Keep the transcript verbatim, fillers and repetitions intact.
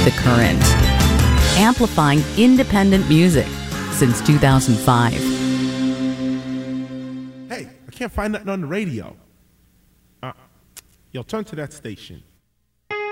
The Current, amplifying independent music since two thousand five. Hey, I can't find nothing on the radio. Uh, yo, turn to that station.